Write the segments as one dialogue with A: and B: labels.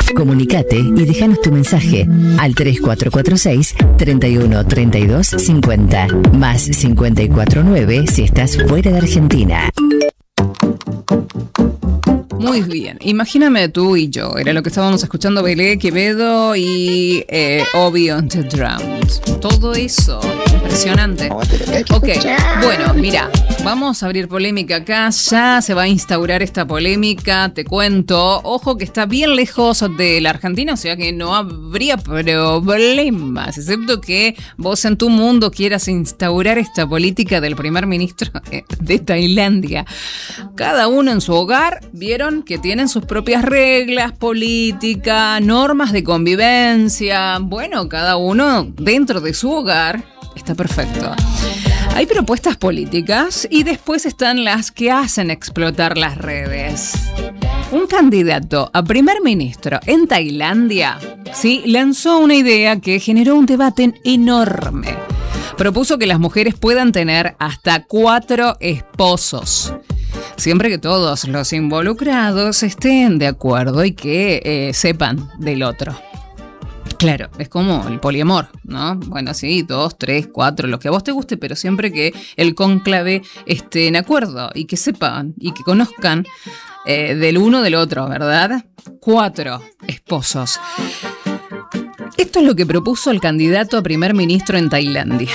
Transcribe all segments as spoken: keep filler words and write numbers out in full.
A: Comunicate y déjanos tu mensaje al tres cuatro cuatro seis, treinta y uno, treinta y dos, cincuenta, más cincuenta y cuatro nueve si estás fuera de Argentina.
B: Muy bien, imagíname tú y yo, era lo que estábamos escuchando, Belé Quevedo y eh, Obi on the Drums. Todo eso, impresionante. Ok, bueno, mira, vamos a abrir polémica acá, ya se va a instaurar esta polémica, te cuento. Ojo que está bien lejos de la Argentina, o sea que no habría problemas, excepto que vos en tu mundo quieras instaurar esta política del primer ministro de Tailandia. Cada uno en su hogar, vieron que tienen sus propias reglas, política, normas de convivencia. Bueno, cada uno dentro de su hogar está perfecto. Hay propuestas políticas y después están las que hacen explotar las redes. Un candidato a primer ministro en Tailandia, sí, lanzó una idea que generó un debate enorme. Propuso que las mujeres puedan tener hasta cuatro esposos, siempre que todos los involucrados estén de acuerdo y que eh, sepan del otro. Claro, es como el poliamor, ¿no? Bueno, sí, dos, tres, cuatro, lo que a vos te guste, pero siempre que el cónclave esté en acuerdo y que sepan y que conozcan eh, del uno del otro, ¿verdad? Cuatro esposos. Esto es lo que propuso el candidato a primer ministro en Tailandia.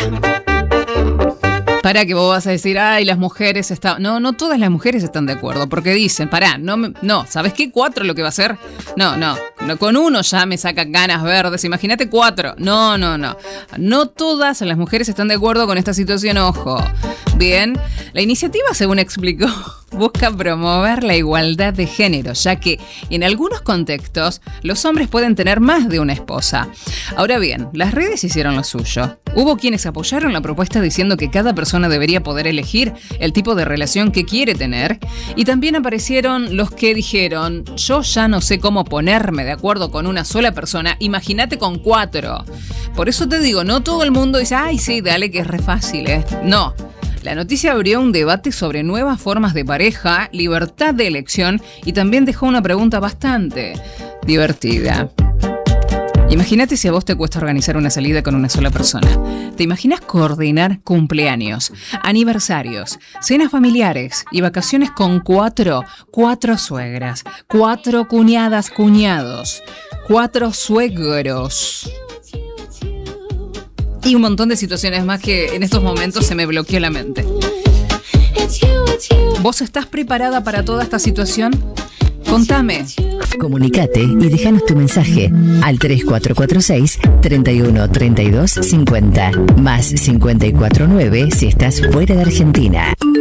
B: Para que vos vas a decir, ay, las mujeres están... No, no todas las mujeres están de acuerdo, porque dicen, pará, no, me... no, ¿sabes qué? ¿Cuatro lo que va a hacer? No, no, no, con uno ya me sacan ganas verdes, imagínate cuatro. No, no, no. No todas las mujeres están de acuerdo con esta situación, ojo. Bien, la iniciativa, según explicó, busca promover la igualdad de género, ya que en algunos contextos los hombres pueden tener más de una esposa. Ahora bien, las redes hicieron lo suyo. Hubo quienes apoyaron la propuesta diciendo que cada persona debería poder elegir el tipo de relación que quiere tener, y también aparecieron los que dijeron, yo ya no sé cómo ponerme de acuerdo con una sola persona, imagínate con cuatro. Por eso te digo, no todo el mundo dice, ay sí, dale que es re fácil, ¿eh? No. La noticia abrió un debate sobre nuevas formas de pareja, libertad de elección y también dejó una pregunta bastante divertida. Imagínate si a vos te cuesta organizar una salida con una sola persona. ¿Te imaginas coordinar cumpleaños, aniversarios, cenas familiares y vacaciones con cuatro, cuatro suegras, cuatro cuñadas, cuñados, cuatro suegros? Y un montón de situaciones más que en estos momentos se me bloqueó la mente. ¿Vos estás preparada para toda esta situación? Contame.
A: Comunicate y déjanos tu mensaje al tres cuatro cuatro seis, treinta y uno, treinta y dos, cincuenta, más cincuenta y cuatro nueve si estás fuera de Argentina.